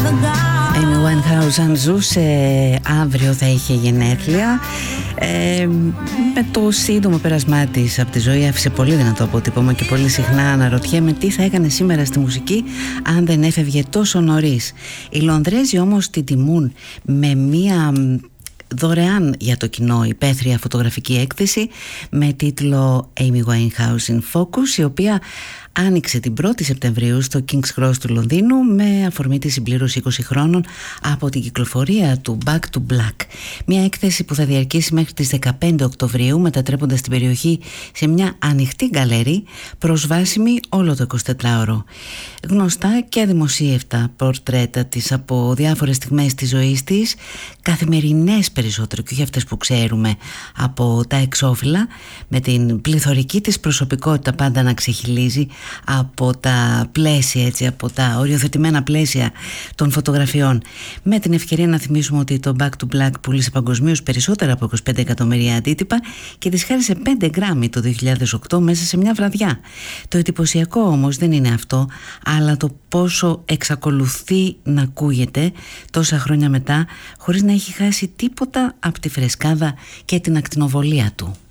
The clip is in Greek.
Amy Winehouse, αν ζούσε, αύριο θα είχε γενέθλια. Με το σύντομο πέρασμά της από τη ζωή άφησε πολύ δυνατό αποτύπωμα και πολύ συχνά αναρωτιέμαι τι θα έκανε σήμερα στη μουσική αν δεν έφευγε τόσο νωρίς. Οι Λονδρέζοι όμως την τιμούν με μία δωρεάν για το κοινό υπαίθρια φωτογραφική έκθεση με τίτλο Amy Winehouse in Focus, η οποία άνοιξε την 1η Σεπτεμβρίου στο King's Cross του Λονδίνου με αφορμή τη συμπλήρωση 20 χρόνων από την κυκλοφορία του Back to Black. Μια έκθεση που θα διαρκήσει μέχρι τις 15 Οκτωβρίου, μετατρέποντας την περιοχή σε μια ανοιχτή γκαλερί προσβάσιμη όλο το 24ωρο. Γνωστά και αδημοσίευτα πορτρέτα της από διάφορες στιγμές της ζωής της, καθημερινές περισσότερο και όχι αυτές που ξέρουμε από τα εξώφυλλα, με την πληθωρική της προσωπικότητα πάντα να ξεχυλίζει από τα πλαίσια, έτσι, από τα οριοθετημένα πλαίσια των φωτογραφιών. Με την ευκαιρία να θυμίσουμε ότι το Back to Black πούλησε παγκοσμίως περισσότερα από 25 εκατομμύρια αντίτυπα και της χάρισε 5 Grammy το 2008 μέσα σε μια βραδιά. Το εντυπωσιακό όμως δεν είναι αυτό, αλλά το πόσο εξακολουθεί να ακούγεται τόσα χρόνια μετά χωρίς να έχει χάσει τίποτα από τη φρεσκάδα και την ακτινοβολία του.